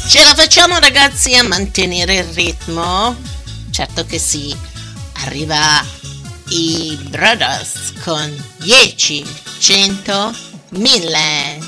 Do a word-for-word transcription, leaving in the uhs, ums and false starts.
Ce la facciamo ragazzi a mantenere il ritmo? Certo che sì. Arriva i Brothers con dieci, cento, mille.